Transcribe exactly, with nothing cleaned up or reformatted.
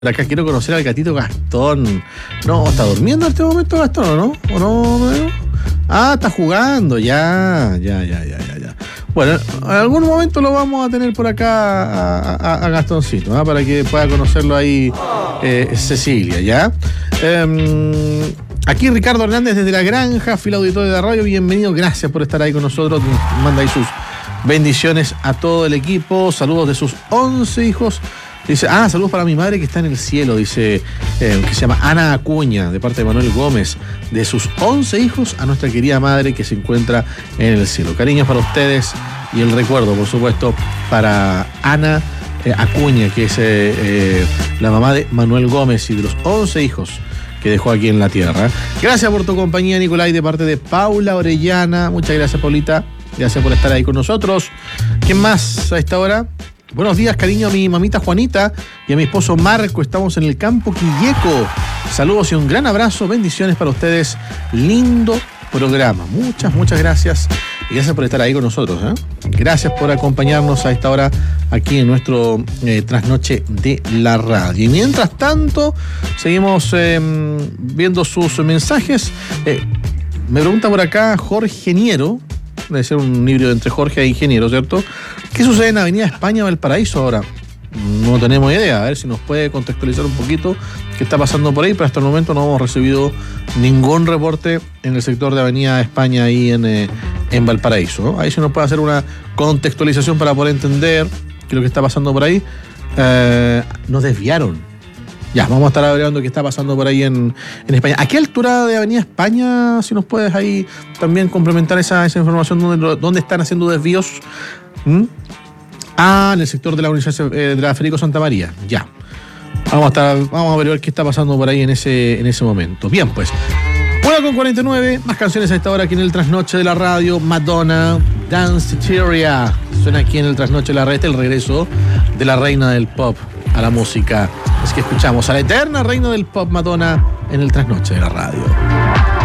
Acá quiero conocer al gatito Gastón. No, ¿está durmiendo en este momento Gastón o no? ¿O no? no? Ah, está jugando, ya, ya, ya, ya, ya, ya. Bueno, en algún momento lo vamos a tener por acá a, a, a Gastoncito, ¿eh? Para que pueda conocerlo ahí eh, Cecilia, ¿ya? Eh, aquí Ricardo Hernández desde La Granja, fila auditorio de la radio, bienvenido, gracias por estar ahí con nosotros. Manda ahí sus bendiciones a todo el equipo, saludos de sus once hijos. Dice, ah, saludos para mi madre que está en el cielo, dice, eh, que se llama Ana Acuña, de parte de Manuel Gómez, de sus once hijos a nuestra querida madre que se encuentra en el cielo. Cariños para ustedes y el recuerdo, por supuesto, para Ana eh, Acuña, que es eh, eh, la mamá de Manuel Gómez y de los once hijos que dejó aquí en la tierra. Gracias por tu compañía, Nicolai, de parte de Paula Orellana. Muchas gracias, Paulita. Gracias por estar ahí con nosotros. ¿Quién más a esta hora? Buenos días, cariño, a mi mamita Juanita y a mi esposo Marco. Estamos en el campo Quilleco. Saludos y un gran abrazo. Bendiciones para ustedes. Lindo programa. Muchas, muchas gracias. Y gracias por estar ahí con nosotros, ¿eh? Gracias por acompañarnos a esta hora aquí en nuestro eh, trasnoche de la radio. Y mientras tanto, seguimos eh, viendo sus mensajes. Eh, me pregunta por acá Jorge Niero. Debe ser un híbrido entre Jorge e Ingeniero, ¿cierto? ¿Qué sucede en Avenida España Valparaíso ahora? No tenemos idea, a ver si nos puede contextualizar un poquito qué está pasando por ahí, pero hasta el momento no hemos recibido ningún reporte en el sector de Avenida España ahí en, eh, en Valparaíso, ¿no? Ahí sí nos puede hacer una contextualización para poder entender qué es lo que está pasando por ahí. Eh, nos desviaron. Ya, vamos a estar averiguando qué está pasando por ahí en, en España. ¿A qué altura de Avenida España, si nos puedes ahí también complementar esa, esa información, dónde, dónde están haciendo desvíos? ¿Mm? Ah, en el sector de la Universidad de la Federico Santa María. Ya. Vamos a estar, vamos a averiguar qué está pasando por ahí en ese, en ese momento. Bien, pues. una con cuarenta y nueve, más canciones a esta hora aquí en el Trasnoche de la Radio. Madonna, Dance Teria. Suena aquí en el Trasnoche de la Radio, el regreso de la reina del pop a la música. Es que escuchamos a la eterna reina del pop, Madonna, en el Trasnoche de la Radio.